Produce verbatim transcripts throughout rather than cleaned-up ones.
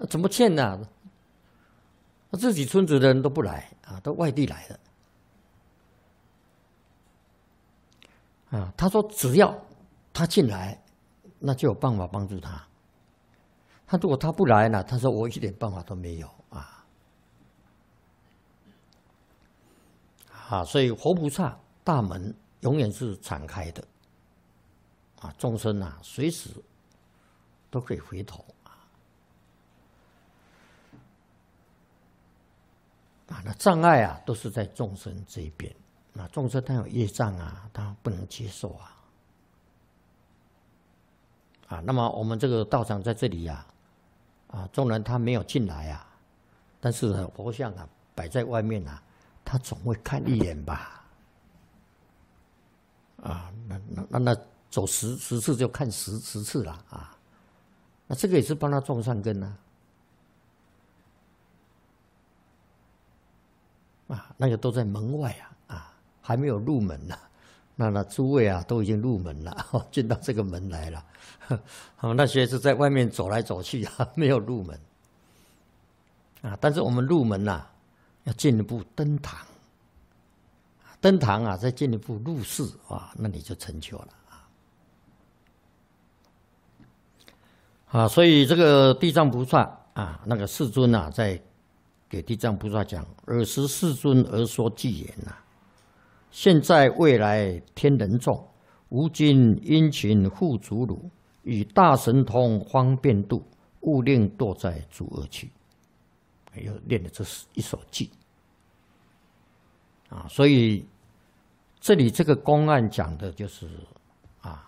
怎么欠呢、啊？自己村子的人都不来啊，都外地来的。啊，他说只要他进来，那就有办法帮助他。他如果他不来呢，他说我一点办法都没有啊。啊，所以活菩萨大门永远是敞开的。啊，众生啊，随时都可以回头啊。啊，那障碍啊，都是在众生这一边。啊，众生他有业障啊，他不能接受啊。啊，那么我们这个道场在这里呀、啊，啊，纵然他没有进来啊，但是呢，佛像啊摆在外面啊，他总会看一眼吧。啊，那那那那。走十十次就看十十次了啊，那这个也是帮他种善根啊，啊，那个都在门外啊，啊，还没有入门呢、啊，那那诸位啊都已经入门了，哦、进到这个门来了，好、哦，那些是在外面走来走去啊，没有入门，啊，但是我们入门呐、啊，要进一步登堂，登堂啊，再进一步入室啊，那你就成就了。啊，所以这个地藏菩萨啊，那个世尊啊，在给地藏菩萨讲：“尔时世尊而说偈言呐、啊，现在未来天人众，吾今殷勤护主汝，以大神通方便度，勿令堕在诸恶趣。”又练了这一首偈啊，所以这里这个公案讲的就是啊。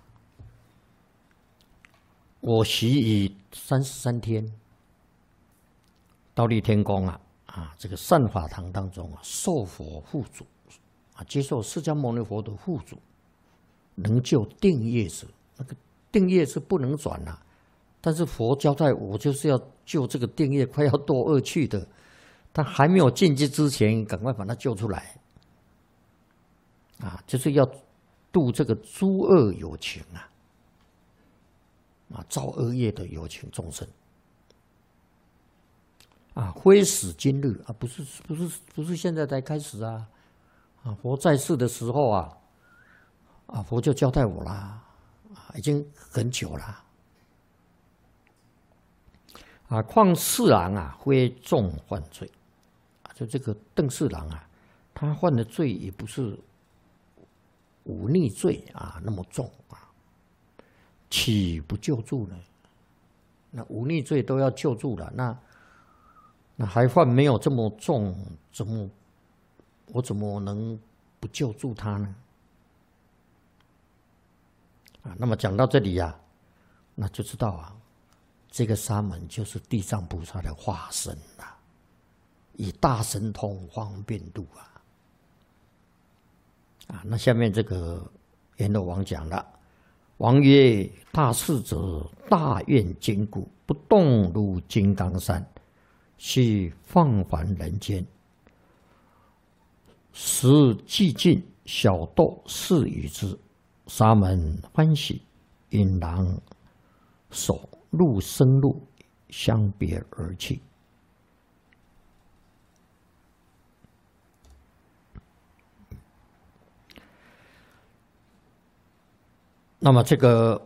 我习以三十三天，忉利天宫啊啊，这个善法堂当中啊，受佛护主啊，接受释迦牟尼佛的护主，能救定业者。那个定业是不能转啊，但是佛交代我就是要救这个定业快要堕恶趣的，他还没有进去之前，赶快把他救出来啊，就是要度这个诸恶有情啊。啊，造恶业的有情众生，啊，非始今日啊，不是不是不是现在才开始啊，啊，佛在世的时候啊，啊，佛就交代我啦，啊，已经很久了，啊，况四郎啊，非重犯罪，啊，就这个邓四郎啊，他犯的罪也不是忤逆罪啊那么重啊。岂不救助呢？那忤逆罪都要救助了，那那还犯没有这么重，怎么我怎么能不救助他呢？啊，那么讲到这里呀、啊，那就知道啊，这个沙门就是地藏菩萨的化身啊，以大神通方便度啊。啊，那下面这个阎罗王讲了。王曰：“大士者，大愿坚固，不动如金刚山，须放还人间。时寂静，小斗是与之。沙门欢喜，引狼手入生路，相别而去。”那么这个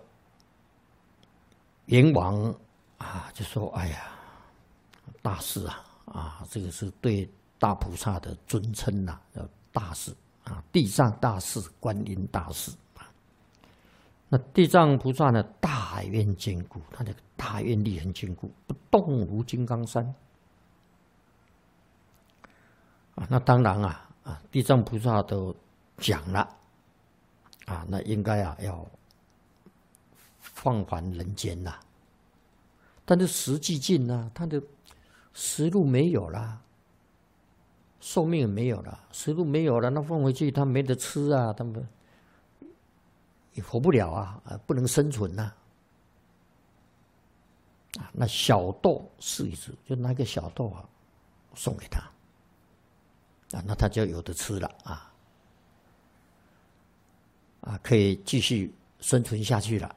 阎王啊，就说：“哎呀，大士啊，啊，这个是对大菩萨的尊称呐、啊，叫大士啊，地藏大士、观音大士啊。那地藏菩萨呢，大愿坚固，他的大愿力很坚固，不动如金刚山啊。那当然啊，啊，地藏菩萨都讲了啊，那应该啊要。”放还人间呐、啊，但是时寂尽呐，他的时路没有了，寿命也没有了，时路没有了，那放回去他没得吃啊，他们也活不了啊，不能生存呐、啊。啊，那小豆试一试，就拿个小豆啊送给他，啊，那他就有的吃了啊，啊，可以继续生存下去了